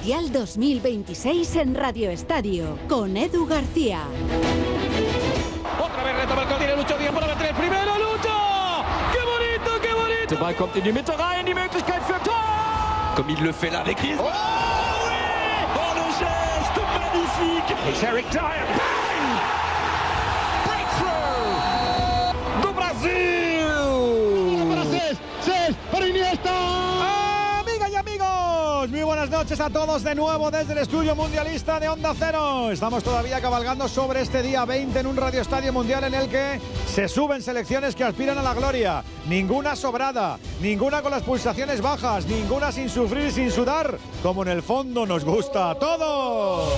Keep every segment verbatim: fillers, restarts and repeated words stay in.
Mundial dos mil veintiséis en Radio Estadio, con Edu García. Otra vez retoma el que tiene Lucho Díaz para meter el primero. ¡Lucho! ¡Qué bonito, qué bonito! Der Ball kommt in die Mitte rein, die Möglichkeit für Tor! Comme il le fait là avec Griezmann. Oh oui! Oh, le geste magnifique! It's Eric Dyer. Bang! Breakthrough! Do Brasil! Para Cés, Cés, para Iniesta. Amigas y amigos, muy buenas noches a todos de nuevo desde el estudio mundialista de Onda Cero. Estamos todavía cabalgando sobre este día veinte en un Radio Estadio Mundial en el que se suben selecciones que aspiran a la gloria. Ninguna sobrada, ninguna con las pulsaciones bajas, ninguna sin sufrir y sin sudar, como en el fondo nos gusta a todos.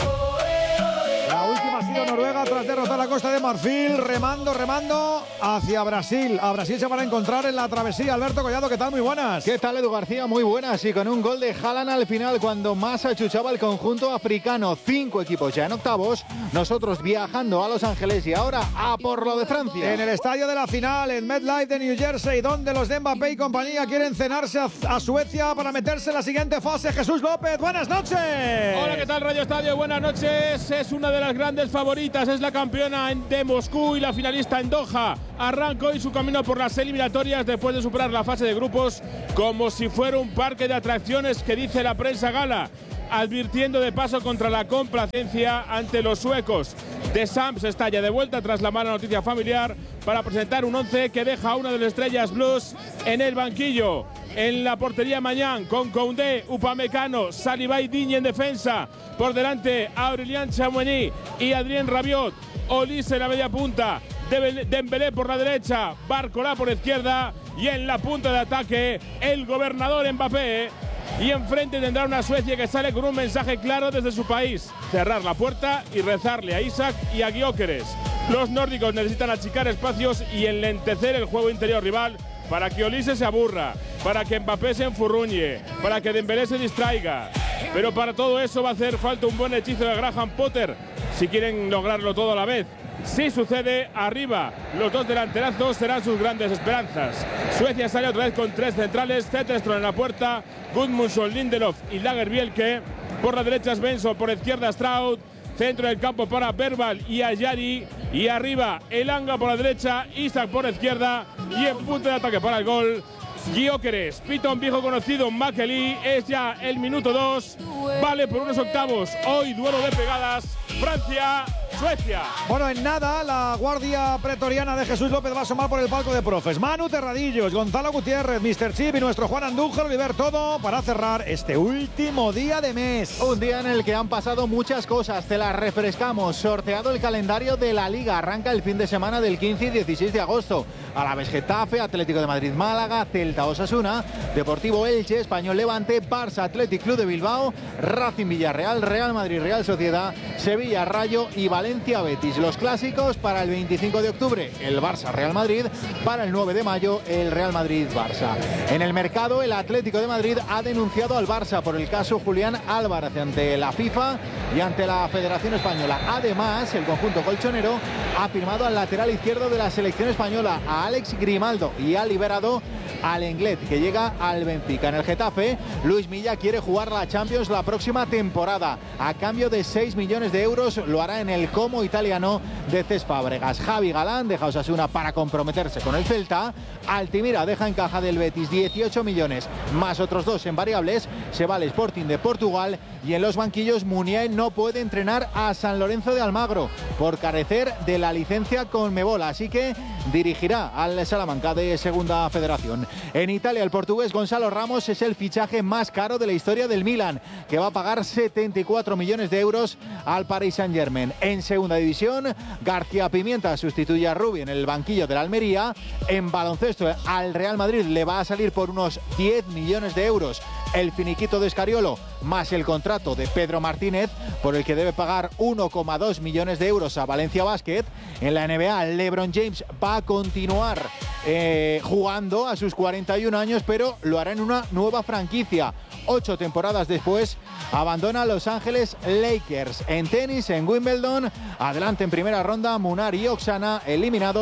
La última ha sido Noruega tras derrotar a Costa de Marfil, remando, remando hacia Brasil. A Brasil se van a encontrar en la travesía. Alberto Collado, ¿qué tal? Muy buenas. ¿Qué tal, Edu García? Muy buenas. Y con un gol de Haaland al final, cuando más achuchaba el conjunto africano. Cinco equipos ya en octavos. Nosotros viajando a Los Ángeles y ahora a por lo de Francia. En el estadio de la final, en MetLife de New Jersey, donde los de Mbappé y compañía quieren cenarse a, a Suecia para meterse en la siguiente fase. Jesús López, buenas noches. Hola, ¿qué tal, Radio Estadio? Buenas noches. Es una de las grandes favoritas, es la campeona de Moscú y la finalista en Doha. Arrancó hoy su camino por las eliminatorias después de superar la fase de grupos como si fuera un parque de atracciones que dice la prensa gala, advirtiendo de paso contra la complacencia ante los suecos. De Sams está ya de vuelta tras la mala noticia familiar para presentar un once que deja a una de las estrellas blues en el banquillo. En la portería Mañán con Koundé, Upamecano, Saliba y Digne en defensa. Por delante Aurélien Tchouaméni y Adrien Rabiot. Olise en la media punta, Dembélé por la derecha, Barcola por izquierda y en la punta de ataque el gobernador Mbappé. Y enfrente tendrá una Suecia que sale con un mensaje claro desde su país: cerrar la puerta y rezarle a Isak y a Gyökeres. Los nórdicos necesitan achicar espacios y enlentecer el juego interior rival para que Olise se aburra, para que Mbappé se enfurruñe, para que Dembélé se distraiga. Pero para todo eso va a hacer falta un buen hechizo de Graham Potter si quieren lograrlo todo a la vez. Si sucede, arriba, los dos delanterazos serán sus grandes esperanzas. Suecia sale otra vez con tres centrales: Zetterström en la puerta, Gudmundsson, Lindelof y Lagerbielke. Por la derecha Svensson, por izquierda Straud. Centro del campo para Bergvall y Ayari. Y arriba Elanga por la derecha, Isak por la izquierda. Y en punto de ataque para el gol, Gyökeres. Pita un viejo conocido, Makeli. Es ya el minuto dos. Vale por unos octavos. Hoy duelo de pegadas. Francia, Suecia. Bueno, en nada, la guardia pretoriana de Jesús López va a asomar por el palco de profes. Manu Terradillos, Gonzalo Gutiérrez, mister Chip y nuestro Juan Andújar, Oliver, todo para cerrar este último día de mes. Un día en el que han pasado muchas cosas, te las refrescamos. Sorteado el calendario de la Liga, arranca el fin de semana del quince y dieciséis de agosto. Alavés Getafe, Atlético de Madrid Málaga, Celta Osasuna, Deportivo Elche, Español Levante, Barça Athletic Club de Bilbao, Racing Villarreal, Real Madrid Real Sociedad, Sevilla Rayo y Valencia Betis. Los clásicos para el veinticinco de octubre, el Barça Real Madrid, para el nueve de mayo el Real Madrid Barça. En el mercado, el Atlético de Madrid ha denunciado al Barça por el caso Julián Álvarez ante la FIFA y ante la Federación Española. Además, el conjunto colchonero ha firmado al lateral izquierdo de la selección española, a Alex Grimaldo, y ha liberado al Lenglet, que llega al Benfica. En el Getafe, Luis Milla quiere jugar la Champions la próxima temporada. A cambio de seis millones de euros lo hará en el Como italiano de Cesc Fábregas. Javi Galán deja Osasuna para comprometerse con el Celta. Altimira deja en caja del Betis dieciocho millones, más otros dos en variables. Se va al Sporting de Portugal. Y en los banquillos, Muniain no puede entrenar a San Lorenzo de Almagro por carecer de la licencia Conmebol, así que dirigirá al Salamanca de Segunda Federación. En Italia, el portugués Gonzalo Ramos es el fichaje más caro de la historia del Milan, que va a pagar setenta y cuatro millones de euros al Paris Saint-Germain. En Segunda División, García Pimienta sustituye a Rubi en el banquillo de la Almería. En baloncesto, al Real Madrid le va a salir por unos diez millones de euros el finiquito de Escariolo, más el contrato de Pedro Martínez, por el que debe pagar uno coma dos millones de euros a Valencia Basket. En la N B A, LeBron James va a continuar eh, jugando a sus cuarenta y un años, pero lo hará en una nueva franquicia. Ocho temporadas después, abandona Los Ángeles Lakers. En tenis, en Wimbledon, adelante en primera ronda Munar y Oksana, eliminados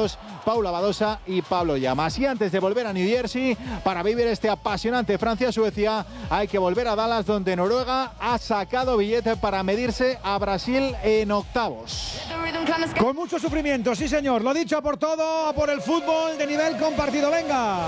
Paula Badosa y Pablo Llamas. Y antes de volver a New Jersey para vivir este apasionante Francia-Suecia, hay que volver a Dallas, donde Noruega ha sacado billete para medirse a Brasil en octavos. Con mucho sufrimiento, sí señor. Lo dicho, a por todo, a por el fútbol de nivel compartido. Venga.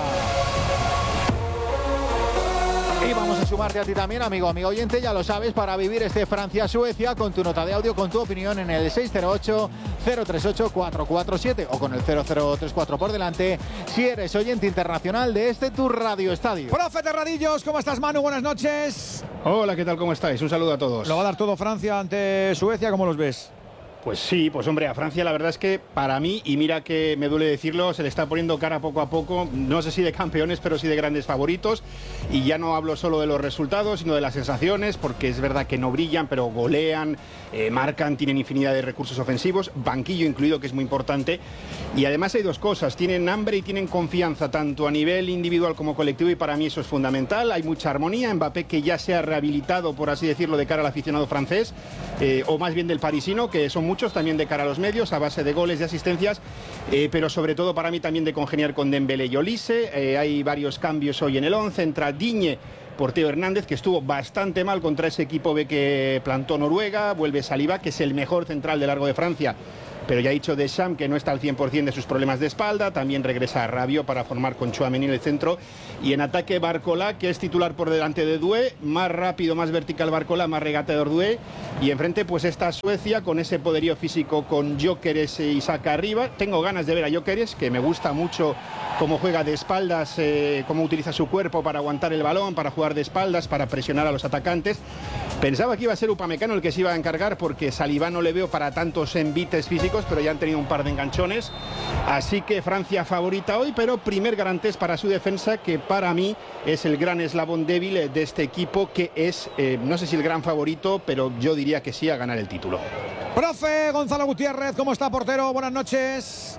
Y vamos a sumarte a ti también, amigo, amigo oyente, ya lo sabes, para vivir este Francia-Suecia con tu nota de audio, con tu opinión en el seis cero ocho, cero tres ocho, cuatro cuatro siete o con el cero cero tres cuatro por delante si eres oyente internacional de este tu Radio Estadio. Profe Terradillos, ¿cómo estás, Manu? Buenas noches. Hola, ¿qué tal? ¿Cómo estáis? Un saludo a todos. ¿Lo va a dar todo Francia ante Suecia? ¿Cómo los ves? Pues sí, pues hombre, a Francia la verdad es que para mí, y mira que me duele decirlo, se le está poniendo cara poco a poco, no sé si de campeones, pero sí de grandes favoritos. Y ya no hablo solo de los resultados, sino de las sensaciones, porque es verdad que no brillan, pero golean, eh, marcan, tienen infinidad de recursos ofensivos, banquillo incluido, que es muy importante. Y además hay dos cosas, tienen hambre y tienen confianza, tanto a nivel individual como colectivo, y para mí eso es fundamental. Hay mucha armonía, Mbappé, que ya se ha rehabilitado, por así decirlo, de cara al aficionado francés, eh, o más bien del parisino, que son muchos también de cara a los medios, a base de goles, de asistencias, eh, pero sobre todo para mí también de congeniar con Dembélé y Olise. Eh, hay varios cambios hoy en el once, entra Digne por Theo Hernández, que estuvo bastante mal contra ese equipo B que plantó Noruega, vuelve Saliba, que es el mejor central de largo de Francia, pero ya ha dicho Deschamps que no está al cien por cien de sus problemas de espalda. También regresa Rabiot para formar con Tchouaméni en el centro, y en ataque Barcola, que es titular por delante de Doué, más rápido, más vertical Barcola, más regateador Doué, y enfrente pues está Suecia con ese poderío físico con Gyökeres e Isak arriba. Tengo ganas de ver a Gyökeres, que me gusta mucho cómo juega de espaldas, eh, cómo utiliza su cuerpo para aguantar el balón, para jugar de espaldas, para presionar a los atacantes. Pensaba que iba a ser Upamecano el que se iba a encargar, porque Saliba no le veo para tantos envites físicos, pero ya han tenido un par de enganchones. Así que Francia favorita hoy, pero primer garantés para su defensa, que para mí es el gran eslabón débil de este equipo, que es, eh, no sé si el gran favorito, pero yo diría que sí a ganar el título. Profe Gonzalo Gutiérrez, ¿cómo está, portero? Buenas noches.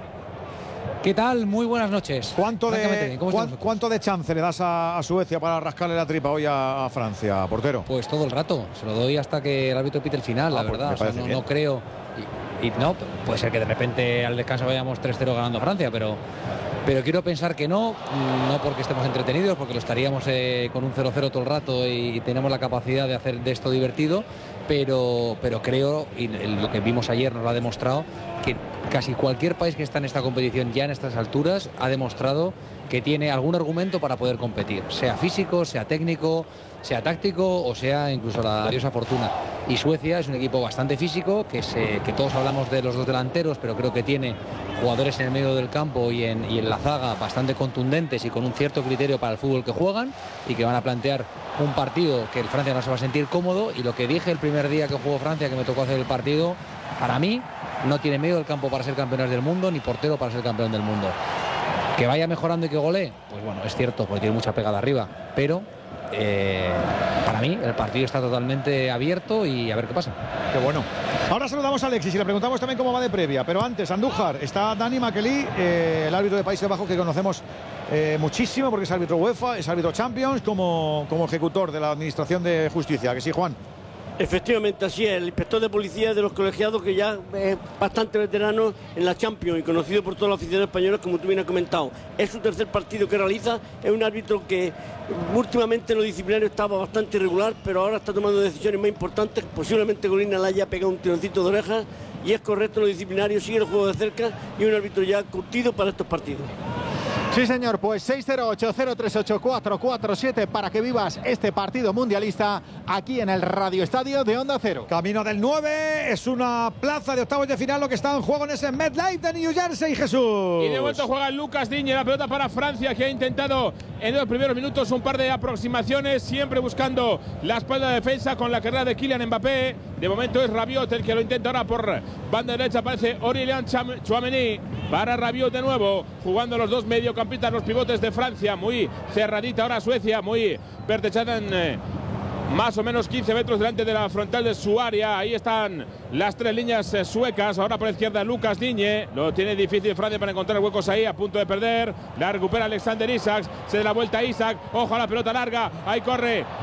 ¿Qué tal? Muy buenas noches. ¿Cuánto de, ¿cuán, ¿cuánto de chance le das a, a Suecia para rascarle la tripa hoy a, a Francia, portero? Pues todo el rato. Se lo doy hasta que el árbitro pite el final, ah, la verdad. O sea, no, no creo. Y, y no, puede ser que de repente al descanso vayamos tres cero ganando Francia, pero, pero quiero pensar que no. No porque estemos entretenidos, porque lo estaríamos eh, con un cero cero todo el rato y, y tenemos la capacidad de hacer de esto divertido. Pero, pero creo, y lo que vimos ayer nos lo ha demostrado, que casi cualquier país que está en esta competición ya en estas alturas ha demostrado que tiene algún argumento para poder competir, sea físico, sea técnico, sea táctico o sea incluso la diosa fortuna. Y Suecia es un equipo bastante físico, que, se, que todos hablamos de los dos delanteros, pero creo que tiene jugadores en el medio del campo y en, y en la zaga bastante contundentes y con un cierto criterio para el fútbol que juegan, y que van a plantear un partido que el Francia no se va a sentir cómodo. Y lo que dije el primer día que jugó Francia, que me tocó hacer el partido, para mí no tiene medio del campo para ser campeones del mundo, ni portero para ser campeón del mundo. Que vaya mejorando y que golee, pues bueno, es cierto, porque tiene mucha pegada arriba, pero eh, para mí el partido está totalmente abierto y a ver qué pasa. Qué bueno. Ahora saludamos a Alexis y le preguntamos también cómo va de previa, pero antes, Andújar, está Dani Makeli, eh, el árbitro de Países Bajos, que conocemos eh, muchísimo porque es árbitro UEFA, es árbitro Champions, como, como ejecutor de la Administración de Justicia. ¿Que sí, Juan? Efectivamente, así es, el inspector de policía de los colegiados, que ya es bastante veterano en la Champions y conocido por todos los aficionados españoles, como tú bien has comentado. Es su tercer partido que realiza, es un árbitro que últimamente en lo disciplinario estaba bastante irregular, pero ahora está tomando decisiones más importantes. Posiblemente Golina le haya pegado un tironcito de orejas, y es correcto en lo disciplinario, sigue el juego de cerca y un árbitro ya curtido para estos partidos. Sí, señor, pues seis cero ocho, cero tres ocho, cuatro cuatro siete para que vivas este partido mundialista aquí en el Radio Estadio de Onda Cero. Camino del nueve, es una plaza de octavos de final lo que está en juego en ese MetLife de New Jersey, Jesús. Y de vuelta juega Lucas Digne, la pelota para Francia, que ha intentado en los primeros minutos un par de aproximaciones, siempre buscando la espalda de defensa con la carrera de Kylian Mbappé. De momento es Rabiot el que lo intenta ahora por banda derecha, aparece Aurélien Tchouaméni para Rabiot de nuevo, jugando los dos mediocampistas, los pivotes de Francia, muy cerradita ahora Suecia, muy pertrechada en eh, más o menos quince metros delante de la frontal de su área. Ahí están las tres líneas eh, suecas. Ahora por la izquierda Lucas Digne, lo tiene difícil Francia para encontrar huecos ahí, a punto de perder. La recupera Alexander Isak, se da la vuelta a Isak, ojo a la pelota larga, ahí corre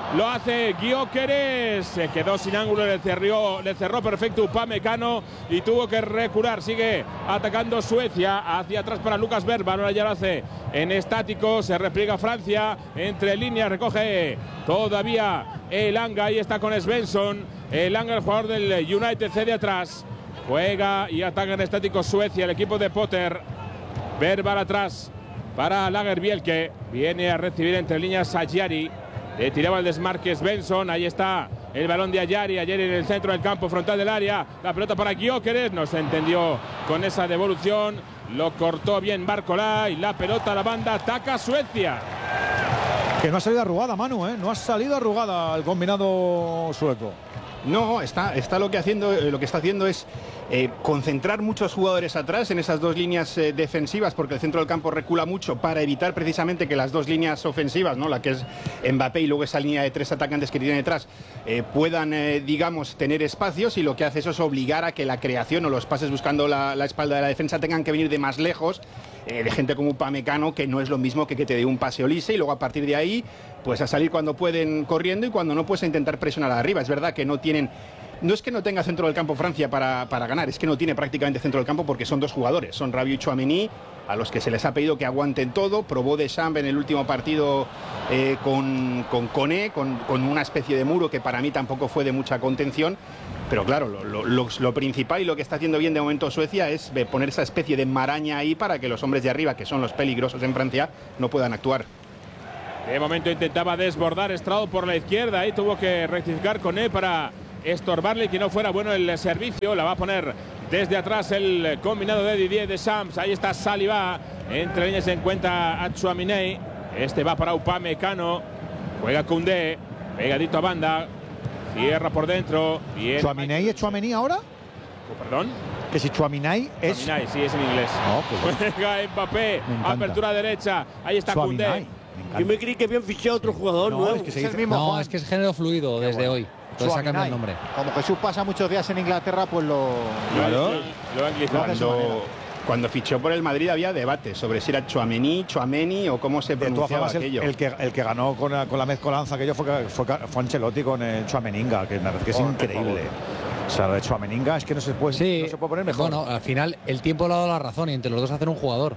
Lo hace Gyökeres. Se quedó sin ángulo, le cerró, le cerró perfecto Upamecano y tuvo que recular. Sigue atacando Suecia. Hacia atrás para Lucas Bergman. Ahora ya lo hace en estático. Se repliega Francia. Entre líneas recoge todavía Elanga. Ahí está con Svensson. Elanga, el jugador del United, cede atrás. Juega y ataca en estático Suecia, el equipo de Potter. Bergman atrás para Lagerbielke. Viene a recibir entre líneas a Ayari. Le tiraba el desmarque Svensson. Ahí está el balón de Ayari. Ayari en el centro del campo, frontal del área. La pelota para Gyökeres. No se entendió con esa devolución. Lo cortó bien Barcola. Y la pelota a la banda. Ataca Suecia. Que no ha salido arrugada, Manu, ¿eh? No ha salido arrugada el combinado sueco. No, está, está lo que haciendo, lo que está haciendo es eh, concentrar muchos jugadores atrás en esas dos líneas eh, defensivas, porque el centro del campo recula mucho para evitar precisamente que las dos líneas ofensivas, ¿no? La que es Mbappé y luego esa línea de tres atacantes que tiene detrás, eh, puedan, eh, digamos, tener espacios, y lo que hace eso es obligar a que la creación o los pases buscando la, la espalda de la defensa tengan que venir de más lejos, eh, de gente como Upamecano, que no es lo mismo que que te dé un pase Olise, y luego a partir de ahí pues a salir cuando pueden corriendo, y cuando no, pues a intentar presionar arriba. Es verdad que no tienen, no es que no tenga centro del campo Francia para, para ganar, es que no tiene prácticamente centro del campo, porque son dos jugadores, son Rabiot y Tchouaméni, a los que se les ha pedido que aguanten todo. Probó Deschamps en el último partido eh, con, con Koné, con, con una especie de muro que para mí tampoco fue de mucha contención. Pero claro, lo, lo, lo, lo principal y lo que está haciendo bien de momento Suecia es poner esa especie de maraña ahí para que los hombres de arriba, que son los peligrosos en Francia, no puedan actuar. De momento intentaba desbordar Estrado por la izquierda y tuvo que rectificar con él para estorbarle y que no fuera bueno el servicio. La va a poner desde atrás el combinado de Didier Deschamps. Ahí está Saliba. Entre líneas se encuentra a Tchouaméni. Este va para Upamecano. Juega Koundé. Pegadito a banda. Cierra por dentro. ¿Tchouaméni es Tchouaméni ahora? Oh, ¿Perdón? Que si Tchouaméni es... Tchouaméni, sí, es en inglés. No, pues bueno. Juega Mbappé. Apertura derecha. Ahí está Koundé. Yo me creí que habían fichado otro jugador no, nuevo. Es que se dice el mismo, no, Juan. es que es género fluido desde hoy. Entonces ha cambiado el nombre. Como Jesús pasa muchos días en Inglaterra, pues lo... Claro. Lo han cuando, cuando fichó por el Madrid había debate sobre si era Tchouaméni, Tchouaméni o cómo se pronunciaba aquello. El, el, que, el que ganó con la, con la mezcolanza aquello fue, fue, fue Ancelotti con el Tchouaméninga, que, que es oh, increíble. O sea, lo de Tchouaméninga es que no se puede, sí, no se puede poner mejor. Bueno, al final el tiempo le ha dado la razón y entre los dos hacen un jugador.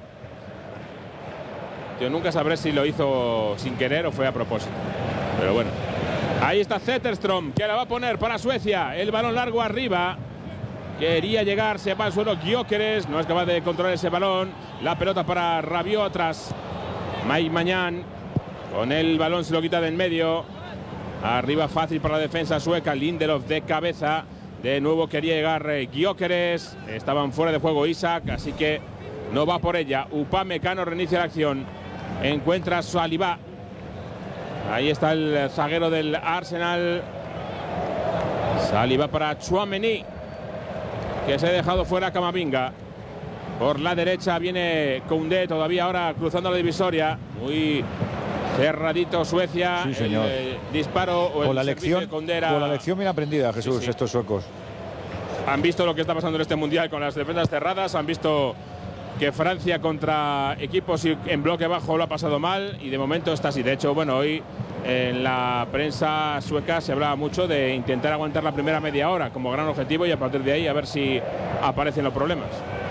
Yo nunca sabré si lo hizo sin querer o fue a propósito. Pero bueno. Ahí está Zetterström, que la va a poner para Suecia. El balón largo arriba. Quería llegar, se va al suelo Gyökeres. No es capaz de controlar ese balón. La pelota para Rabiot atrás. Mike Mañán. Con el balón se lo quita de en medio. Arriba fácil para la defensa sueca. Lindelof de cabeza. De nuevo quería llegar Gyökeres. Estaban fuera de juego Isaac, así que no va por ella. Upamecano reinicia la acción. Encuentra a Saliba. Ahí está el zaguero del Arsenal. Saliba para Tchouaméni, que se ha dejado fuera a Camavinga. Por la derecha viene Koundé, todavía ahora cruzando la divisoria. Muy cerradito Suecia. Sí, señor. El eh, disparo o con el la lección, con la lección bien aprendida, Jesús, sí, sí. Estos suecos. Han visto lo que está pasando en este mundial con las defensas cerradas. Han visto que Francia contra equipos en bloque bajo lo ha pasado mal y de momento está así. De hecho, bueno, hoy en la prensa sueca se hablaba mucho de intentar aguantar la primera media hora como gran objetivo y a partir de ahí a ver si aparecen los problemas.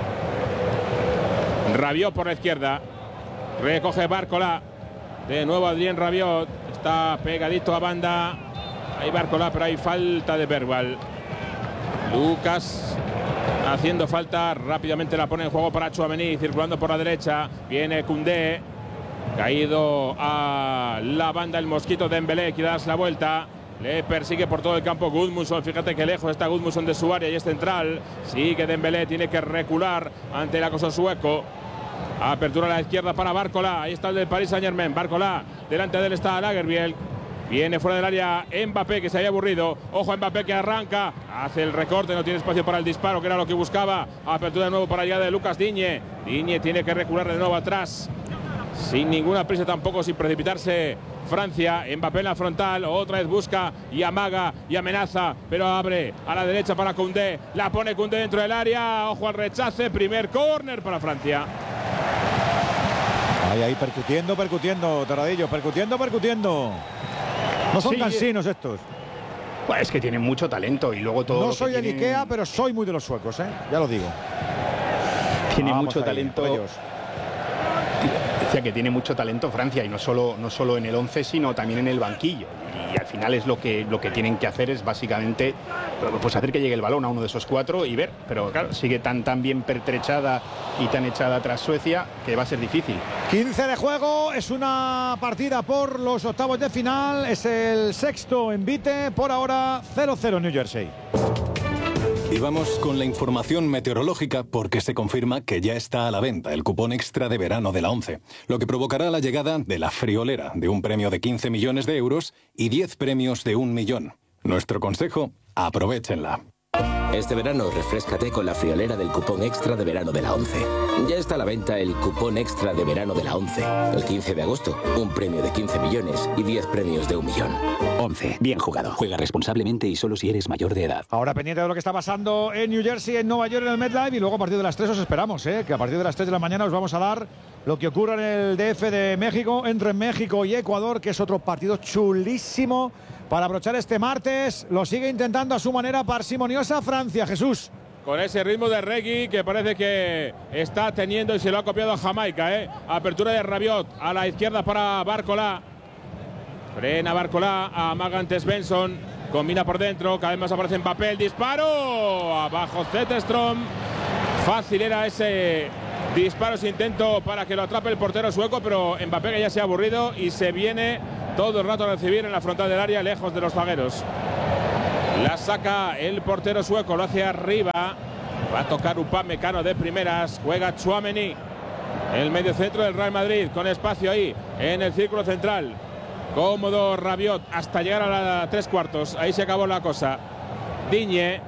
Rabiot por la izquierda. Recoge Barcola. De nuevo Adrien Rabiot. Está pegadito a banda. Hay Barcola, pero hay falta de Bergwijn. Lucas haciendo falta, rápidamente la pone en juego para Tchouaméni, circulando por la derecha, viene Koundé, caído a la banda el mosquito de Dembélé, quiere darse la vuelta, le persigue por todo el campo Gudmundsson, fíjate que lejos está Gudmundsson de su área y es central, sigue Dembélé, tiene que recular ante el acoso sueco. Apertura a la izquierda para Barcola, ahí está el del Paris Saint-Germain, Barcola, delante de él está Lagerbielke. Viene fuera del área Mbappé, que se había aburrido. Ojo a Mbappé, que arranca. Hace el recorte, no tiene espacio para el disparo, que era lo que buscaba. Apertura de nuevo para la llegada de Lucas Digne. Digne tiene que recular de nuevo atrás. Sin ninguna prisa tampoco, sin precipitarse Francia. Mbappé en la frontal, otra vez busca y amaga y amenaza, pero abre a la derecha para Koundé. La pone Koundé dentro del área. Ojo al rechace, primer córner para Francia. Ahí, ahí, percutiendo, percutiendo, Terradillo, percutiendo, percutiendo. No son sí, cansinos estos. Pues es que tienen mucho talento y luego todo. No lo soy que el tienen... Ikea, pero soy muy de los suecos, ¿eh? Ya lo digo. Tiene Vamos mucho ahí, talento. ellos. Decía que tiene mucho talento Francia y no solo, no solo en el once, sino también en el banquillo. Y al final es lo que, lo que tienen que hacer es básicamente pues hacer que llegue el balón a uno de esos cuatro y ver. Pero claro, sigue tan, tan bien pertrechada y tan echada tras Suecia que va a ser difícil. quince de juego, es una partida por los octavos de final, es el sexto envite, por ahora cero cero New Jersey. Y vamos con la información meteorológica porque se confirma que ya está a la venta el cupón extra de verano de la ONCE, lo que provocará la llegada de la friolera de un premio de quince millones de euros y diez premios de un millón. Nuestro consejo, aprovéchenla. Este verano refréscate con la friolera del cupón extra de verano de la ONCE. Ya está a la venta el cupón extra de verano de la ONCE. El quince de agosto, un premio de quince millones y diez premios de un millón. ONCE, bien jugado. Juega responsablemente y solo si eres mayor de edad. Ahora pendiente de lo que está pasando en New Jersey, en Nueva York, en el MetLife, y luego a partir de las tres os esperamos, ¿eh? Que a partir de las tres de la mañana os vamos a dar lo que ocurra en el D F de México, entre México y Ecuador, que es otro partido chulísimo para abrochar este martes. Lo sigue intentando a su manera parsimoniosa Francia, Jesús. Con ese ritmo de Regui que parece que está teniendo y se lo ha copiado a Jamaica, ¿eh? Apertura de Rabiot a la izquierda para Barcola. Frena Barcola, amaga antes Benson. Combina por dentro, cada vez más aparece Mbappé. El disparo, abajo Zetterström. Fácil era ese disparo, ese intento para que lo atrape el portero sueco, pero Mbappé que ya se ha aburrido y se viene todo el rato a recibir en la frontal del área, lejos de los zagueros. La saca el portero sueco, lo hace arriba. Va a tocar Upamecano de primeras. Juega Tchouaméni, el medio centro del Real Madrid, con espacio ahí en el círculo central. Cómodo Rabiot hasta llegar a la tres cuartos. Ahí se acabó la cosa. Digne.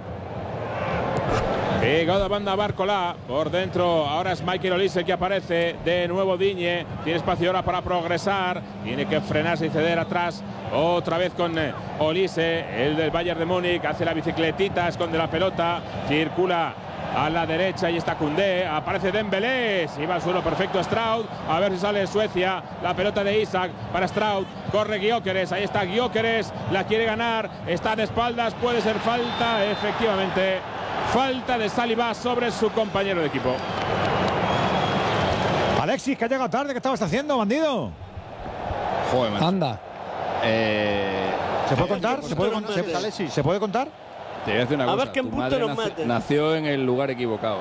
Pegado a banda Barcola. Por dentro ahora es Michael Olise el que aparece. De nuevo Digne. Tiene espacio ahora para progresar. Tiene que frenarse y ceder atrás. Otra vez con Olise, el del Bayern de Múnich. Hace la bicicletita, esconde la pelota. Circula a la derecha y está Koundé. Aparece Dembélé. Se iba al suelo perfecto Straud. A ver si sale Suecia. La pelota de Isaac para Straud. Corre Gyökeres. Ahí está Gyökeres. La quiere ganar. Está de espaldas. Puede ser falta. Efectivamente. Falta de Saliba sobre su compañero de equipo. Alexis, que ha llegado tarde. ¿Qué estabas haciendo, bandido? Joder, man. Anda. Eh, ¿Se puede contar? ¿Se puede, con ¿Se, ¿Se puede contar? Te voy a decir una a cosa. ver qué punto nos mete. Nació en el lugar equivocado.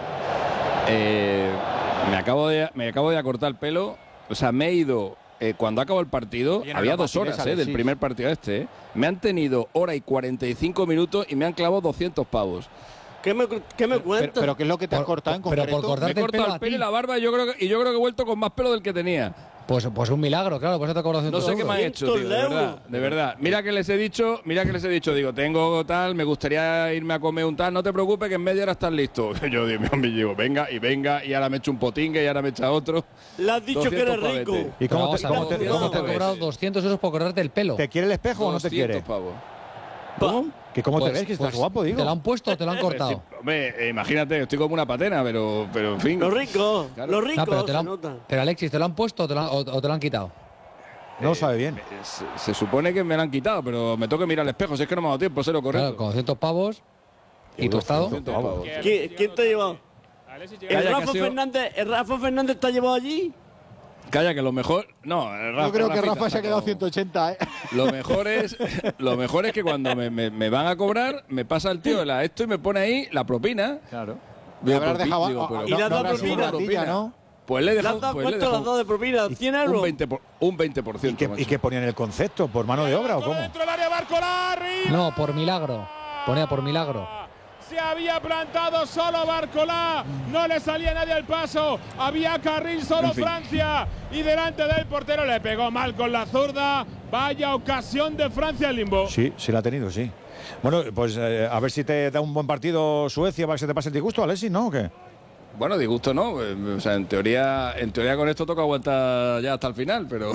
Eh, me, acabo de, me acabo de acortar el pelo. O sea, me he ido. Eh, cuando acabó el partido, había dos horas eh, del primer partido este. Eh. Me han tenido hora y cuarenta y cinco minutos y me han clavado doscientos pavos. ¿Qué me, qué me cuentas? Pero, pero ¿qué es lo que te has cortado en concreto? Pero por cortarte me he cortado el pelo, el pelo y la barba y yo, creo que, y yo creo que he vuelto con más pelo del que tenía. Pues, pues un milagro, claro, por eso te acuerdas de No sé qué me han hecho, tío, de verdad, de verdad. Mira que les he dicho, mira que les he dicho, digo, tengo tal, me gustaría irme a comer un tal, no te preocupes que en media hora estás listo. Yo digo, me digo, venga y venga, y ahora me echo un potingue y ahora me echa otro. Le has dicho que eres rico. ¿Y cómo te, cómo te, te, cómo te ha cobrado doscientos euros por cortarte el pelo? ¿Te quiere el espejo o no te quiere? Pavos. ¿Cómo? ¿Que cómo pues, te ves? Que pues, estás guapo, digo. ¿Te lo han puesto o te lo han cortado? Sí, hombre, eh, imagínate, estoy como una patena, pero, pero en fin. Lo rico, claro. Lo rico, no, pero, te lo han, se nota. pero Alexis, ¿te lo han puesto o te lo han, o, o te lo han quitado? No lo sabe bien. Eh, se, se supone que me lo han quitado, pero me toca mirar al espejo, si es que no me ha dado tiempo, sé lo correcto. Claro, con doscientos pavos. ¿Y tu estado? Pavos. ¿Quién, ¿Quién te ha llevado? ¿El Rafa, sido... Fernández, ¿El Rafa Fernández te ha llevado allí? Calla, que lo mejor. No, el Rafa, yo creo que Rafita, Rafa se ha quedado ciento ochenta, ¿eh? Lo mejor es, lo mejor es que cuando me, me, me van a cobrar, me pasa el tío la esto y me pone ahí la propina. Claro. Me habrás dejado. Digo, pero, ¿y le has dado propina? propina, ¿no? Pues le he dejado. ¿Le has dado pues cuánto le has dado de propina? ¿cien euros? Un veinte por ciento. Un veinte por ciento, ¿Y, qué, ¿Y qué ponían el concepto? ¿Por mano de obra o cómo? Dentro del área Barcola, arriba. No, por milagro. Ponía por milagro. Se había plantado solo Barcola, no le salía nadie al paso, había carril solo en fin. Francia y delante del portero le pegó mal con la zurda. Vaya ocasión de Francia en limbo. Sí, sí la ha tenido, sí. Bueno, pues eh, a ver si te da un buen partido Suecia para que se te pase el disgusto, Alexis, ¿no? ¿O qué? Bueno, disgusto no, o sea, en teoría, en teoría con esto toca aguantar ya hasta el final, pero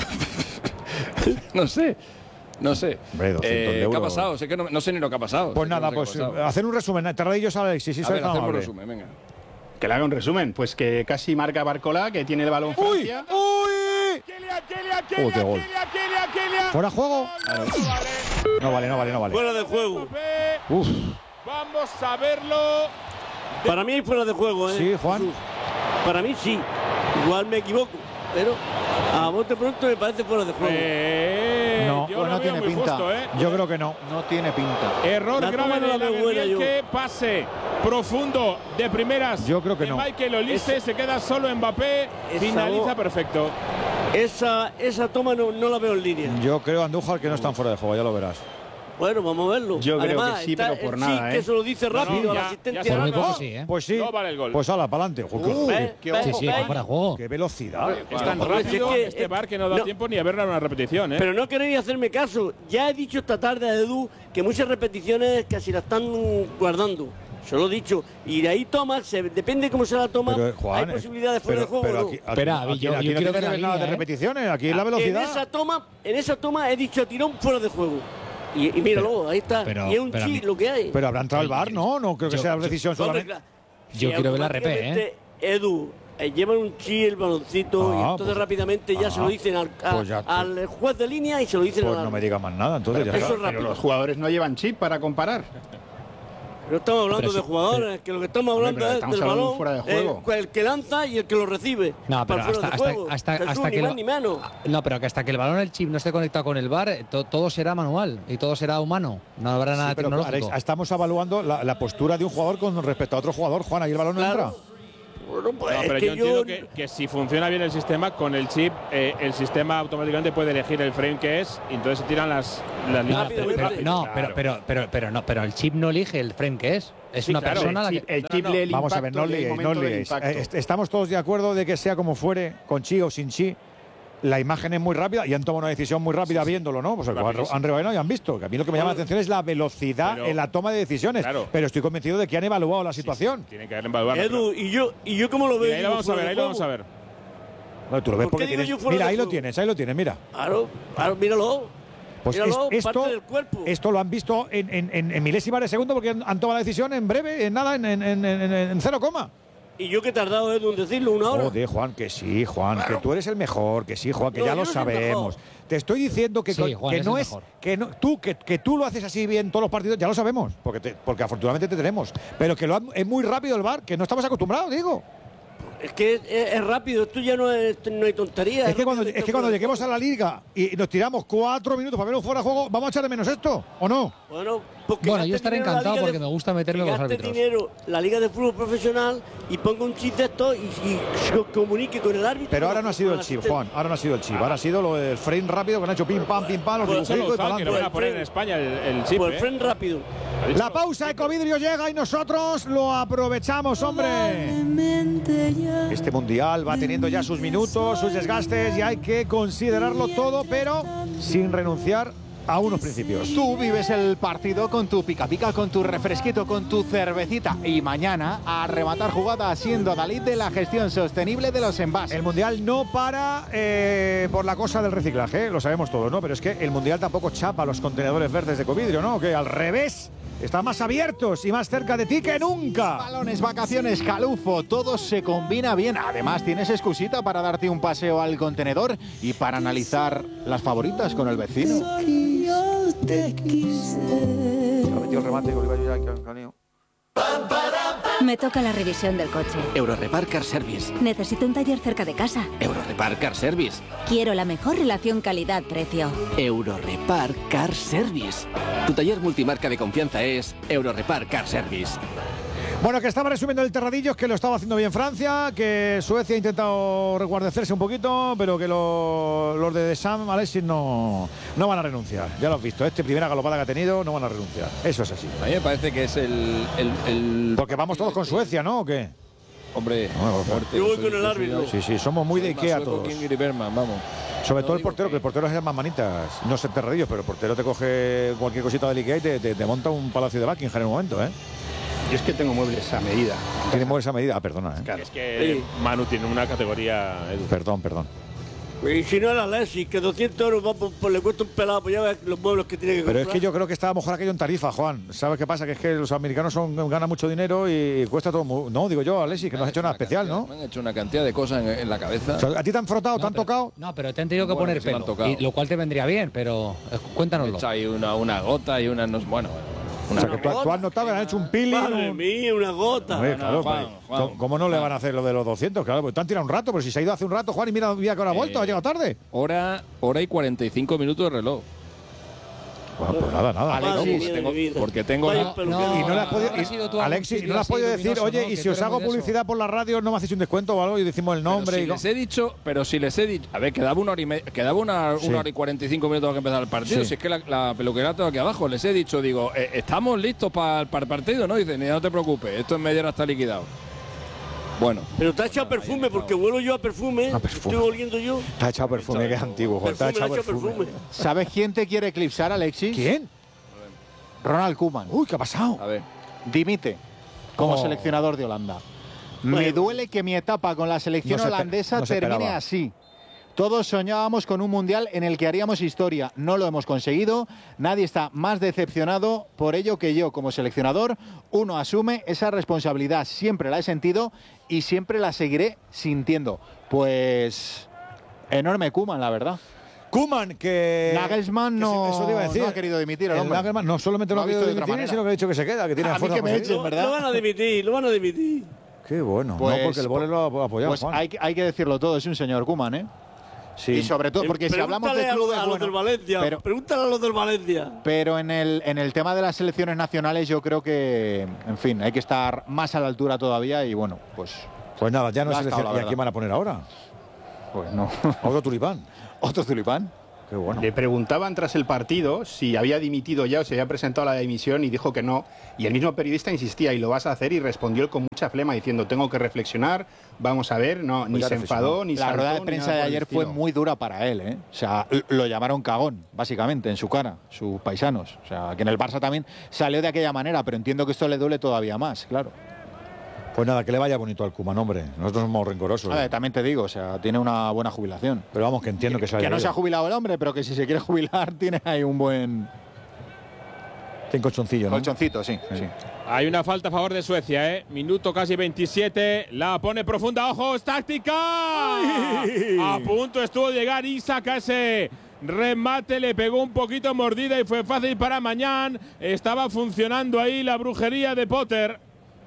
no sé. No sé. Hombre, eh, ¿Qué ha pasado? Sé que no, no sé ni lo que ha pasado. Pues sé nada, no pues pasado. hacer un resumen. Te radillos a Alexis. Si a ver, hacer un resumen, venga. Que le haga un resumen. Pues que casi marca Barcola, que tiene el balón Francia. ¡Uy! ¡Uy! ¡Oh, qué gol! ¿Fuera juego? No vale, no vale, no vale. Fuera de juego. Uf. Vamos a verlo. Para mí fuera de juego, ¿eh? Sí, Juan. Jesús. Para mí sí. Igual me equivoco, pero a bote pronto me parece fuera de juego. Eh, no, yo pues lo no veo tiene muy pinta. justo, ¿eh? Yo creo que no. No tiene pinta. Error La grave toma no de la la veo buena yo. que pase profundo de primeras. Yo creo que de no. Michael Olise, Esa- se queda solo Mbappé, Esa finaliza bo- perfecto. Esa, esa toma no, no la veo en línea. Yo creo, Andújar, que no están fuera de juego, ya lo verás. Bueno, vamos a verlo. Yo creo Además, que sí, está pero por el nada, Chic, ¿eh? que se lo dice rápido No, a ya- la asistencia. ya se Por muy no, poco no. sí, ¿eh? Pues sí. No vale el gol. Pues ala, para adelante. Uh, ve, qué, ve, Sí, sí, ve. fuera de juego. qué velocidad. Es tan Hombre, rápido es que- este bar que no da no. tiempo ni a verla en una repetición, ¿eh? Pero no queréis hacerme caso. Ya he dicho esta tarde a Edu que muchas repeticiones casi la están guardando. Se lo he dicho. Y de ahí toma, se, depende cómo se la toma, Pero, Juan, hay posibilidades fuera pero, de juego. pero ¿o no? aquí, aquí- Espera, aquí- yo- aquí yo no quiero tienes ver la que nada de línea, ¿eh? repeticiones, aquí es la En velocidad. esa toma, en esa toma he dicho a tirón fuera de juego. Y, y míralo, ahí está. pero- y es un pero a chi mí- lo que hay. Pero habrá entrado el bar, ¿no? No creo que Yo- sea yo- decisión Hombre, solamente. claro. Yo Si quiero ver la R P, ¿eh? automáticamente, Edu, eh, llevan un chi el baloncito y Ah, entonces pues- rápidamente ya ah, se lo dicen al, a- pues ya- al juez de línea y se lo dicen Pues al no me árbitro. diga más nada, entonces ya Eso está. es rápido. Pero los jugadores no llevan chip para comparar. No estamos hablando Pero de sí, jugadores, que lo que estamos Hombre, hablando pero es estamos del hablando balón, fuera de juego. eh, el que lanza y el que lo recibe. No, pero para fuera hasta, de hasta, juego. hasta, Jesús, hasta ni que más el, ni menos. no, pero que hasta que el balón el chip no esté conectado con el bar, to- todo será manual y todo será humano. No habrá nada Sí, pero tecnológico. Alex, estamos evaluando la, la postura de un jugador con respecto a otro jugador. Juan, ahí el balón no Claro. entra. Bueno, pues No, es pero que yo entiendo que, que si funciona bien el sistema, con el chip, eh, el sistema automáticamente puede elegir el frame que es y entonces se tiran las, las No, líneas. pero, muy pero- rápido. no, Claro. pero, pero, pero, pero no, pero el chip no elige el frame que es. Es Sí, una claro, persona el la chip, que. el chip No, no, lee el Vamos a ver, impacto no y el liéis, no momento del liéis. impacto. Eh, est- Estamos todos de acuerdo de que sea como fuere, con chi o sin chi. La imagen es muy rápida y han tomado una decisión muy rápida viéndolo, ¿no? Pues Rapidísimo. han rebanado y han visto. Que a mí lo que me llama la atención es la velocidad Pero- en la toma de decisiones. Claro. Pero estoy convencido de que han evaluado la situación. Tiene que haber evaluado. Edu, y yo, y yo cómo lo veo. ahí lo digo, vamos a fuera ver, de ahí lo vamos a juego. ver. No, tú lo ves ¿Por porque qué digo tienes. yo fuera Mira, de ahí lo juego? tienes, ahí lo tienes, mira. Claro, claro, míralo. Pues míralo, es- esto, parte del cuerpo. esto lo han visto en, en, en, en milésimas de segundo porque han, han tomado la decisión en breve, en nada, en, en, en, en- en cero coma. Y yo que he tardado, Edu, en decirlo, una hora. Joder, Juan, que sí, Juan, que tú eres el mejor, que sí, Juan, que No, ya yo lo no soy el sabemos. mejor. Te estoy diciendo que, Sí, co- Juan que es no el es mejor. que no, tú que, que tú lo haces así bien todos los partidos, ya lo sabemos, porque te- porque afortunadamente te tenemos, pero que lo han- es muy rápido el bar, que no estamos acostumbrados, digo. Es que es, es- es rápido, esto ya no, es, no hay tontería. Es que cuando es que cuando lleguemos a la liga y nos tiramos cuatro minutos para ver un fuera de juego, vamos a echar de menos esto, ¿o no? Bueno, porque Bueno, gaste yo estaré dinero en la encantado liga porque de- me gusta meterme que con los gaste árbitros. dinero la liga de fútbol profesional y ponga un chip de esto y, y se comunique con el árbitro. Pero ahora no ha sido con el chip, asistente. Juan, ahora no ha sido el chip, ahora ha sido lo del frame rápido que han hecho pim pam pim pam los Bueno, eso lo dibujitos y para usaban, que lo van a adelante. poner en España el, el chip. Por el ¿eh? frame rápido. Ha dicho- La pausa, Ecovidrio llega y nosotros lo aprovechamos, hombre. Este mundial va teniendo ya sus minutos, sus desgastes y hay que considerarlo todo, pero sin renunciar a unos principios. Tú vives el partido con tu pica pica, con tu refresquito, con tu cervecita y mañana a rematar jugada siendo Dalí de la gestión sostenible de los envases. El mundial no para eh, por la cosa del reciclaje, lo sabemos todos, ¿no? Pero es que el mundial tampoco chapa los contenedores verdes de Ecovidrio, ¿no? Que al revés, están más abiertos y más cerca de ti que nunca. Balones, vacaciones, calufo, todo se combina bien. Además, tienes excusita para darte un paseo al contenedor y para analizar las favoritas con el vecino. Me toca la revisión del coche. Eurorepar Car Service. Necesito un taller cerca de casa. Eurorepar Car Service. Quiero la mejor relación calidad-precio. Eurorepar Car Service. Tu taller multimarca de confianza es Eurorepar Car Service. Bueno, que estaba resumiendo el Terradillos, que lo estaba haciendo bien Francia, que Suecia ha intentado reguardecerse un poquito, pero que lo- los de Sam Alexis no, no van a renunciar. Ya lo has visto, este primera galopada que ha tenido, no van a renunciar. Eso es así. A mí me parece que es el. el, el Porque vamos todos con Suecia, ¿no? ¿O qué? Hombre, No, fuerte, Yo voy soy- con el yo soy árbitro. algo- Sí, sí, somos muy de soy más Ikea sueco todos. que Ingrid Bergman, vamos. Sobre No todo el digo portero, que- que el portero es el más manitas. No sé Terradillos, pero el portero te coge cualquier cosita del Ikea y te, te- te monta un palacio de Buckingham en un momento, ¿eh? Yo es que tengo muebles a medida. Tiene mover esa medida. Ah, perdona, ¿eh? Claro. Es que Manu tiene una categoría. Edu. Perdón, perdón. Y si no era Alexis, que doscientos euros va por, por, le cuesta un pelado, pues ya ves los muebles que tiene que Pero comprar. es que yo creo que está mejor aquello en tarifa, Juan. ¿Sabes qué pasa? Que es que los americanos son, ganan mucho dinero y cuesta todo. Muy, no, digo yo, Alexis, que no has hecho nada especial, cantidad, ¿no? Me han hecho una cantidad de cosas en, en la cabeza. O sea, ¿a ti te han frotado, no, te han pero, tocado? No, pero te han tenido que bueno, poner que pelo, y, lo cual te vendría bien, pero eh, cuéntanoslo. Hay una, una gota y una... No, bueno, una o sea, que tú, tú has notado que le han hecho un peeling. Madre un... mía, una gota. Oye, claro, Juan, pues, Juan, ¿cómo, ¿cómo no le van a hacer lo de los doscientos? Claro, pues te han tirado un rato, pero si se ha ido hace un rato, Juan, y mira, mira que ahora ha vuelto, Eh, ha llegado tarde. Hora, hora y cuarenta y cinco minutos de reloj. Bueno, pues nada, nada. Alexis, tengo, porque tengo... Vaya la- peluquero. Y no le has podido, Habrá sido tú y- algún Alexis, sitio ¿no le has así podido decir, luminoso, oye, ¿no? y Que si tú os eres hago muy de eso. publicidad por la radio, no me hacéis un descuento o algo? Y decimos el nombre. Pero si y les he dicho, pero si les he dicho, a ver, quedaba una hora y me- quedaba una, Sí. una hora y cuarenta y cinco minutos para que empezara el partido. Sí. Si es que la, la peluquería está aquí abajo, les he dicho, digo, eh, estamos listos para el partido, ¿no? Dicen, no te preocupes, esto en media hora está liquidado. Bueno. Pero te ha echado perfume, porque huelo yo a perfume. A perfume. Estoy oliendo yo. Te ha echado perfume, que es antiguo, Juan. Te ha Perfume, echado le ha echado perfume. perfume. ¿Sabes quién te quiere eclipsar, Alexis? ¿Quién? Ronald Koeman. Uy, ¿qué ha pasado? A ver. Dimite como Oh. seleccionador de Holanda. Me Bueno. duele que mi etapa con la selección No se espe- holandesa no se termine esperaba. así. Todos soñábamos con un mundial en el que haríamos historia. No lo hemos conseguido. Nadie está más decepcionado por ello que yo como seleccionador. Uno asume esa responsabilidad. Siempre la he sentido y siempre la seguiré sintiendo. Pues enorme Koeman, la verdad. Koeman, que. Nagelsmann que no, sí, eso te iba a decir. no ha querido dimitir. el El hombre. Nagelsmann no solamente no Lo ha ha querido visto de otra dimitir, manera. sino que ha dicho que se queda, que tiene A mí fuerza que me para seguir. echen, Lo, ¿verdad? lo van a dimitir, lo van a dimitir. Qué bueno. Pues- no, porque el Vole lo ha apoyado, Pues Juan. hay, hay que decirlo todo, es un señor Koeman, ¿eh? Sí. Y sobre todo, Eh, porque si hablamos de pregúntale a, clubes, los, a los bueno, del Valencia. pero, Pregúntale a los del Valencia. pero en el en el tema de las selecciones nacionales yo creo que, en fin, hay que estar más a la altura todavía y bueno, pues Pues nada, ya no Ya es ha estado, selección. la ¿Y a verdad. quién van a poner ahora? pues no. Otro tulipán. Otro tulipán. Qué bueno. Le preguntaban tras el partido si había dimitido ya o se había presentado a la dimisión y dijo que no. Y el mismo periodista insistía, ¿y lo vas a hacer? Y respondió él con mucha flema diciendo, tengo que reflexionar, vamos a ver. No, ni ya se reflexionó. enfadó, ni La saltó, rueda de ni prensa nada de por el ayer fue estilo. muy dura para él, ¿eh? O sea, l- lo llamaron cagón, básicamente, en su cara, sus paisanos. O sea, que en el Barça también salió de aquella manera, pero entiendo que esto le duele todavía más, claro. Pues nada, que le vaya bonito al Koeman, hombre. Nosotros somos rencorosos. A ver, también te digo, o sea, tiene una buena jubilación. Pero vamos, que entiendo que se haya Que no se ha ido. jubilado el hombre, pero que si se quiere jubilar tiene ahí un buen Tiene colchoncillo, ¿no? colchoncito, sí, sí. Hay una falta a favor de Suecia, ¿eh? Minuto casi veintisiete. La pone profunda. ¡Ojo! ¡Es táctica! A punto estuvo de llegar Isak a ese remate. Le pegó un poquito mordida y fue fácil para Mañán. Estaba funcionando ahí la brujería de Potter.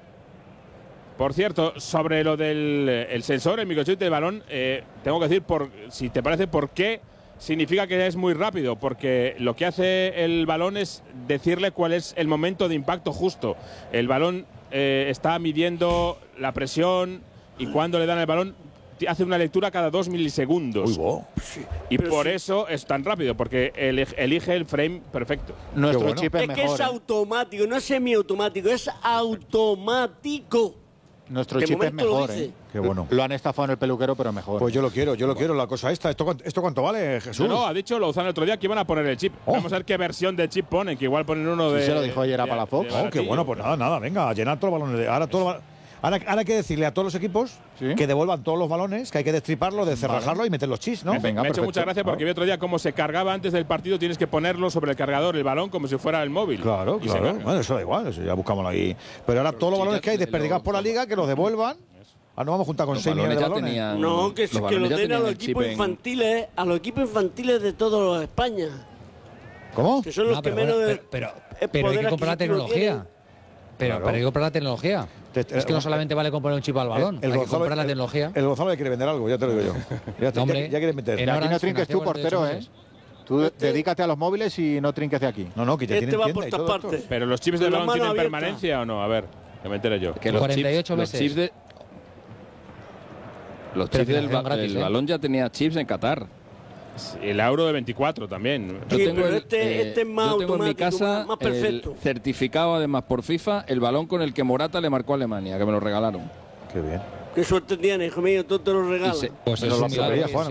Por cierto, sobre lo del el sensor, el microchip del balón, eh, tengo que decir, por, si te parece, por qué significa que es muy rápido. Porque lo que hace el balón es decirle cuál es el momento de impacto justo. El balón eh, está midiendo la presión y cuando le dan el balón hace una lectura cada dos milisegundos. Uy, bo. Y Pero por sí. eso es tan rápido, porque elige, elige el frame perfecto. Nuestro bueno. chip es, Es que mejor. es ¿eh? automático, no es semiautomático, es automático. Nuestro De chip es momento lo mejor, dice. ¿eh? Qué bueno. Lo han estafado en el peluquero, pero mejor. Pues yo lo quiero, yo lo quiero, la cosa esta. ¿Esto, cuánto- esto cuánto vale, Jesús? No, no, ha dicho, lo usaron el otro día, que iban a poner el chip. Oh. Vamos a ver qué versión de chip ponen, que igual ponen uno Sí, de. se lo dijo ayer a de- Palafox. de Oh, qué baratillo. bueno, pues nada, nada, venga, a llenar todos los balones. De, ahora, todo, lo- ahora, ahora hay que decirle a todos los equipos ¿Sí? que devuelvan todos los balones, que hay que destriparlos, descerrajarlos y meter los chips, ¿no? Venga, Me ha hecho perfecto. mucha gracia porque vi otro día cómo se cargaba antes del partido. Tienes que ponerlo sobre el cargador, el balón, como si fuera el móvil. Claro, Y se claro. carga. Bueno, eso da igual, eso ya buscamos ahí. Pero ahora todos los balones que hay desperdigados por la liga, que los devuelvan. Ah, no vamos a juntar con Los seis millones balones de ya balones. tenían. No, que, los que lo balones ya den a tenían los el chip equipos en- infantiles, a los equipos infantiles de toda España, ¿Cómo? que son los No, que pero, menos bueno, de- pero, pero, eh, pero hay poder que comprar la adquisitivo tecnología. tienen. Pero, Claro. pero hay que comprar la tecnología. Te- Es que no solamente vale comprar un chip al balón, hay que Gonzalo- comprar la el- tecnología. El Gonzalo le quiere vender algo, ya te lo digo yo. Ya, te- No, hombre, ya, ya quiere meter. en De aquí Orange no trinques tú, financiamos portero, de ¿eh? ocho Tú Este- dedícate a los móviles y no trinques de aquí. No, no, que ya Este tienen va tienda por y todas todo esto. partes. Pero los chips Con del la balón mano tienen abierta. permanencia o no? A ver, que me entere yo. Que los cuarenta y ocho chips, los veces. chips de. Los Pero chips del financiación ba- gratis, el ¿eh? balón ya tenía chips en Qatar. El Euro de veinticuatro también. Yo Sí, tengo pero el, este- eh, este es más yo tengo en mi automático, casa más- más el perfecto. certificado además por FIFA, el balón con el que Morata le marcó a Alemania, que me lo regalaron. Qué bien. Qué suerte tienes, hijo mío, todo te lo Y regalan. se- Pues Pero es lo un milagro, sabía, sí, Juan, sí. acuérdate.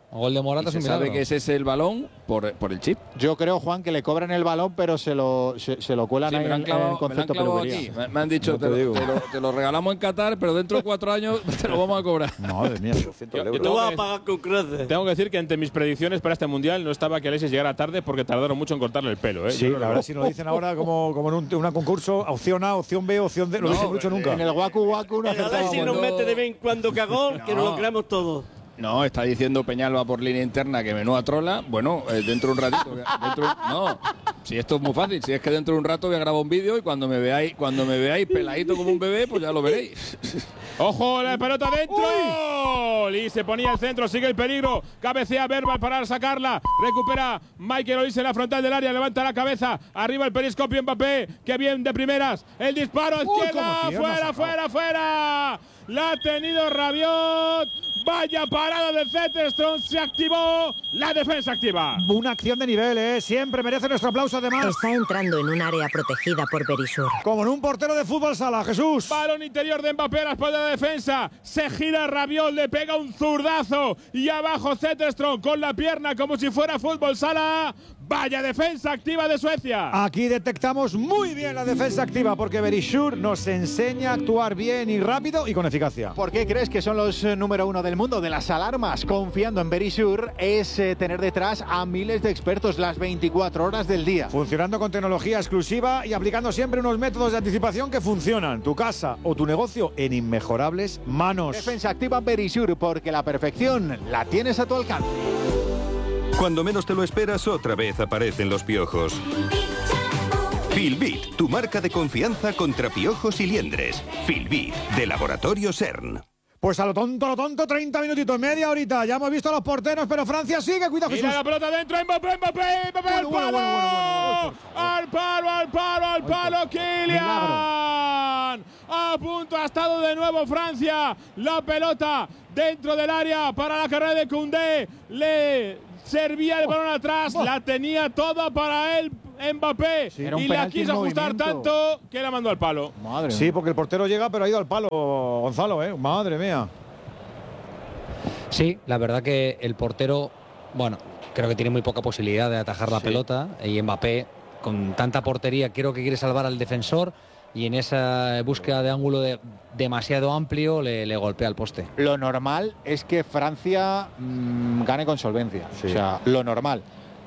Gol de Morata y es un se sabe milagro. que ese es el balón por, por el chip. Yo creo, Juan, que le cobran el balón, pero se lo, se, se lo cuelan Sí, ahí me lo han en, clavado, en el concepto me lo han clavado peluquería. aquí. Me, me han dicho, No te, te lo, digo. te, lo, te lo regalamos en Qatar, pero dentro de cuatro años te lo vamos a cobrar. Madre mía, doscientos Yo- yo euros. tengo Lo que- vas a pagar con creces. Tengo que decir que entre mis predicciones para este mundial no estaba que Alexis llegara tarde porque tardaron mucho en cortarle el pelo. ¿eh? Sí, Yo la creo verdad, que- si nos lo dicen ahora como, como en un, un concurso, opción A, opción B, opción D, no lo dicen mucho nunca. En el Waku Waku no El Alexis acertábamos. nos mete de vez en cuando cagón, que nos lo creamos todos. No, está diciendo Peñalba por línea interna que menuda trola. Bueno, eh, dentro de un ratito. Dentro, no, si esto es muy fácil. Si es que dentro de un rato voy a grabar un vídeo y cuando me veáis, cuando me veáis peladito como un bebé, pues ya lo veréis. ¡Ojo! La pelota dentro. Y se ponía el centro, sigue el peligro. Cabecea Verbal para sacarla. Recupera Michael Olise en la frontal del área. Levanta la cabeza. Arriba el periscopio Mbappé. ¡Qué bien de primeras! El disparo a izquierda. cómo tierna ¡Fuera, sacó. fuera, fuera! La ha tenido Rabiot. Vaya parada de Zetterstrom. Se activó. La defensa activa. Una acción de nivel, ¿eh? Siempre merece nuestro aplauso, además. Está entrando en un área protegida por Berisur. Como en un portero de fútbol sala, Jesús. Balón interior de Mbappé a la espalda de defensa. Se gira Rabiot, le pega un zurdazo. Y abajo Zetterstrom con la pierna como si fuera fútbol sala. Vaya defensa activa de Suecia. Aquí detectamos muy bien la defensa activa porque Berisur nos enseña a actuar bien y rápido y con eficacia. ¿Por qué crees que son los eh, número uno del mundo de las alarmas? Confiando en Berisur es eh, tener detrás a miles de expertos las veinticuatro horas del día. Funcionando con tecnología exclusiva y aplicando siempre unos métodos de anticipación que funcionan. Tu casa o tu negocio en inmejorables manos. Defensa activa Berisur porque la perfección la tienes a tu alcance. Cuando menos te lo esperas, otra vez aparecen los piojos. Filbit, tu marca de confianza contra piojos y liendres. Filbit, de Laboratorio CERN. Pues a lo tonto, a lo tonto, treinta minutitos, media horita. Ya hemos visto a los porteros, pero Francia sigue. Cuidado, Mira Jesús. la pelota dentro, Mbappé, Mbappé, Mbappé, al Bueno, palo, bueno, bueno, bueno, bueno, bueno. al palo, al palo, al palo, Kylian. A punto ha estado de nuevo Francia. La pelota dentro del área para la carrera de Koundé. Le servía el balón atrás, la tenía toda para él Mbappé Sí, era un y la penalti en quiso ajustar movimiento. tanto que la mandó al palo. Madre Sí, porque el portero llega, pero ha ido al palo, Gonzalo, ¿eh? Madre mía. Sí, la verdad que el portero, bueno, creo que tiene muy poca posibilidad de atajar la Sí. pelota. Y Mbappé, con tanta portería, creo que quiere salvar al defensor. Y en esa búsqueda de ángulo de- demasiado amplio le, le golpea el poste. Lo normal es que Francia mmm, gane con solvencia. Sí. O sea, lo normal.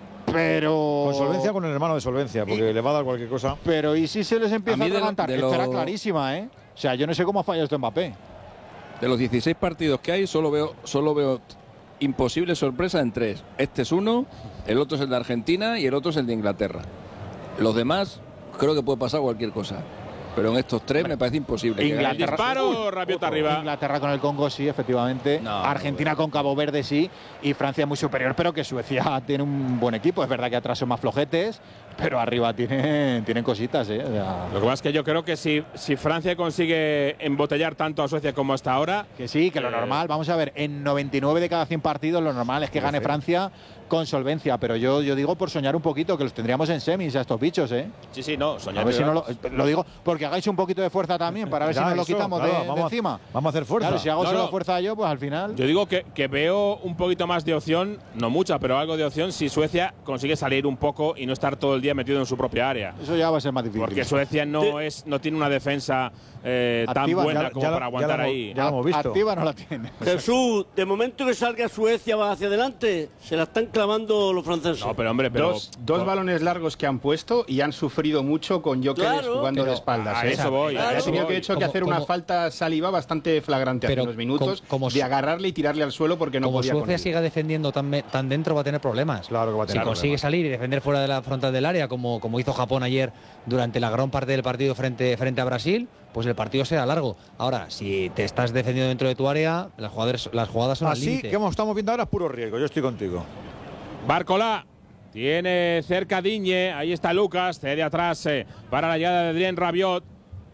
Pero. Con solvencia, con el hermano de solvencia, porque le va a dar cualquier cosa. Pero ¿y si se les empieza A a, mí de lo- atragantar? de Esta lo- era clarísima, ¿eh? O sea, yo no sé cómo ha fallado esto Mbappé. De los dieciséis partidos que hay, solo veo, solo veo imposible sorpresa en tres. Este es uno, el otro es el de Argentina y el otro es el de Inglaterra. Los demás, creo que puede pasar cualquier cosa. Pero en estos tres me parece imposible. que Inglaterra- gane. Disparo, Rabiot arriba. Inglaterra con el Congo sí, efectivamente. No, Argentina con Cabo Verde sí. Y Francia muy superior, pero que Suecia tiene un buen equipo. Es verdad que atrás son más flojetes, pero arriba tienen, tienen cositas, ¿eh? O sea, Lo que pasa es que yo creo que si, si Francia consigue embotellar tanto a Suecia como hasta ahora, que sí, que lo Eh, normal, vamos a ver, en noventa y nueve de cada cien partidos lo normal es que gane Francia con solvencia. Pero yo, yo digo por soñar un poquito, que los tendríamos en semis a estos bichos, ¿eh? sí, sí, no, soñar. A ver si no lo, lo digo porque hagáis un poquito de fuerza también, para ver Ya, si nos lo eso, quitamos claro, de, de vamos a- encima. Vamos a hacer fuerza. Claro, si hago No, solo no. fuerza yo, pues al final. Yo digo que, que veo un poquito más de opción, no mucha, pero algo de opción si Suecia consigue salir un poco y no estar todo el día metido en su propia área. Eso ya va a ser más difícil. Porque Suecia no es no tiene una defensa eh, tan Activa, buena ya- como ya lo- para ya aguantar lo hemos- ahí. ya lo hemos visto. Activa no la tiene. Jesús, de momento que salga Suecia va hacia adelante, se la están clavando los franceses. No, pero hombre, pero Dos, dos balones largos que han puesto y han sufrido mucho con Gyökeres Claro. jugando Pero de espaldas. a ¿eh? eso voy, a Ha eso tenido voy. que, hecho que Como- hacer una como- falta saliva bastante flagrante hace Pero unos minutos como- como de su- agarrarle y tirarle al suelo porque no Como podía con Suecia él. siga defendiendo tan, me- tan dentro va a tener problemas. Claro que va a tener Si consigue problemas. salir y defender fuera de la frontal del área, como, como hizo Japón ayer durante la gran parte del partido frente, frente a Brasil, pues el partido será largo. Ahora, si te estás defendiendo dentro de tu área, las jugadas, las jugadas son al Así límite. que como estamos viendo ahora es puro riesgo. Yo estoy contigo. Barcola tiene cerca Digne, ahí está Lucas, cede atrás eh, para la llegada de Adrien Rabiot.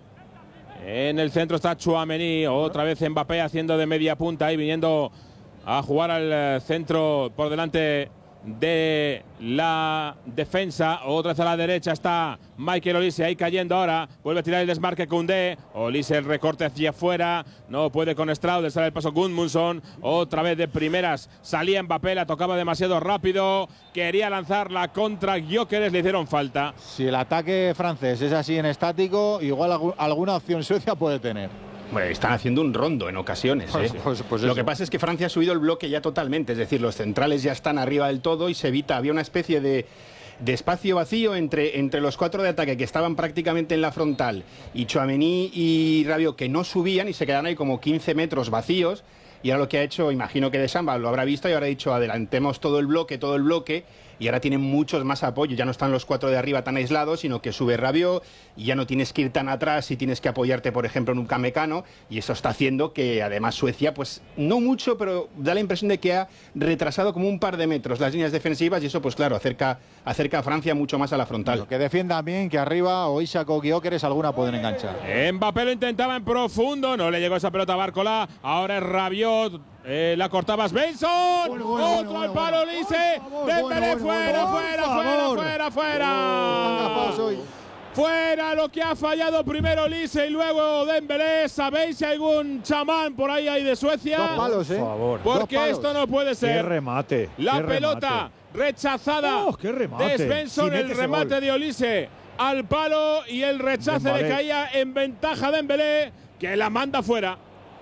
En el centro está Tchouaméni, otra vez Mbappé haciendo de media punta y viniendo a jugar al eh, centro por delante de la defensa. Otra vez a la derecha está Michael Olise, ahí cayendo ahora. Vuelve a tirar el desmarque Koundé. Olise, el recorte hacia afuera. No puede con Straude, sale el paso Gudmundsson. Otra vez de primeras salía Mbappé, la tocaba demasiado rápido. Quería lanzarla contra Gyökeres, le hicieron falta. Si el ataque francés es así en estático, igual alguna opción Suecia puede tener. Bueno, están haciendo un rondo en ocasiones. Pues, ¿eh? pues, pues Lo eso. que pasa es que Francia ha subido el bloque ya totalmente, es decir, los centrales ya están arriba del todo y se evita, había una especie de, de espacio vacío entre, entre los cuatro de ataque que estaban prácticamente en la frontal y Tchouaméni y Rabiot que no subían y se quedaron ahí como quince metros vacíos. Y ahora lo que ha hecho, imagino que Deschamps lo habrá visto y habrá dicho adelantemos todo el bloque, todo el bloque, y ahora tienen muchos más apoyos, ya no están los cuatro de arriba tan aislados, sino que sube Rabiot y ya no tienes que ir tan atrás y tienes que apoyarte, por ejemplo, en un Upamecano, y eso está haciendo que además Suecia, pues no mucho, pero da la impresión de que ha retrasado como un par de metros las líneas defensivas y eso, pues claro, acerca, acerca a Francia mucho más a la frontal. Bueno, que defiendan bien, que arriba o Isak o Gyökeres alguna pueden enganchar. Mbappé lo intentaba en profundo, no le llegó esa pelota a Barcola, ahora es Rabiot. Eh, la cortaba Svensson, bueno, bueno, otro bueno, al palo bueno, Olise, Dembélé bueno, bueno, fuera, bueno, fuera, por fuera, favor. fuera, fuera, fuera, lo que ha fallado primero Olise y luego Dembélé. ¿Sabéis si hay algún chamán por ahí, ahí de Suecia? Dos palos, ¿eh? Por favor. Porque Dos palos. esto no puede Qué ser. remate. La qué pelota remate. rechazada Oh, qué remate. de Svensson, Si mete el ese remate gol. de Olise al palo y el rechace Dembélé. le caía en ventaja de Dembélé, que la manda fuera.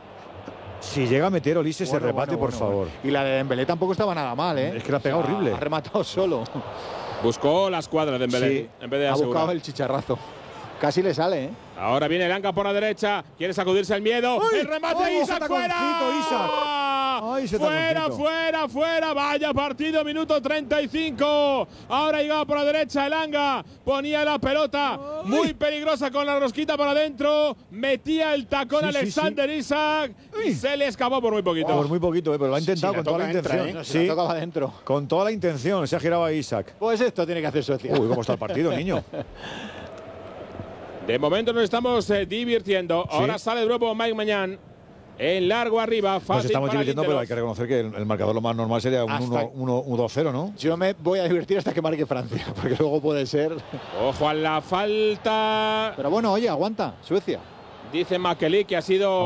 Si llega a meter Olise ese Bueno, remate, bueno, por bueno, favor. bueno. Y la de Dembélé tampoco estaba nada mal, ¿eh? Es que la ha pegado O sea, horrible. Ha rematado solo. Buscó la escuadra de Dembélé Sí, en vez de ha asegurar. buscado el chicharrazo. Casi le sale, ¿eh? Ahora viene Elanga por la derecha, quiere sacudirse el miedo. ¡Uy! El remate ¡Ay, ese Isaac fuera. taconcito, Isaac! ¡Ay, ese Fuera, taconcito! fuera, fuera. Vaya partido, minuto treinta y cinco. Ahora llegaba por la derecha Elanga, ponía la pelota muy peligrosa con la rosquita para adentro, metía el tacón Sí, sí, Alexander Isaac y se le escapó por muy poquito. Por muy poquito, eh, pero lo ha intentado Si la con toda la toca, entra, intención. ¿eh? Si la tocaba adentro. Con toda la intención se ha girado a Isaac. Pues esto tiene que hacer Suecia. Uy, cómo está el partido, niño. De momento nos estamos eh, divirtiendo. Ahora sale de nuevo Mike Mañán. En largo arriba, fácil. Nos estamos para divirtiendo, pero Lindelof. hay que reconocer que el, el marcador lo más normal sería un Hasta- uno dos cero, ¿no? Yo me voy a divertir hasta que marque Francia, porque luego puede ser. Ojo a la falta. Pero bueno, oye, aguanta, Suecia. Dice Makeli que ha sido